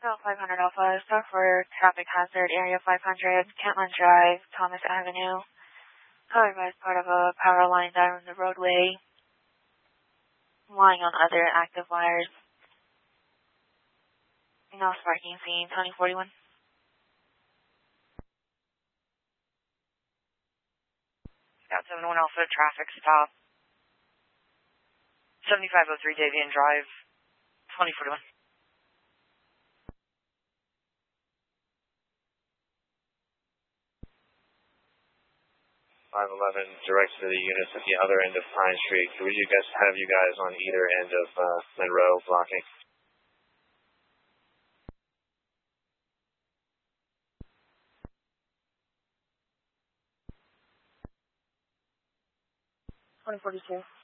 So 500 Alpha, start for traffic hazard, area 500, Kentland Drive, Thomas Avenue. However, as part of a power line down the roadway, lying on other active wires. No sparking scene, 2041. Scout 71 Alpha, traffic stop. 7503 Davian Drive, 2041. 511 directs to the units at the other end of Pine Street. Could we have you guys on either end of Monroe blocking? $2042.